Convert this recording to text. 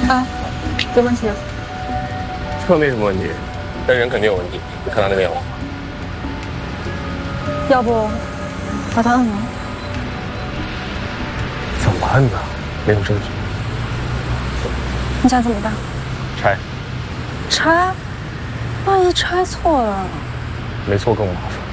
啊，有问题。 车没什么问题，但人肯定有问题。你看他那个样子。 要不把它摁了？ 怎么摁呢？没有证据。 你想怎么办？ 拆。 拆？万一拆错了？ 没错更麻烦。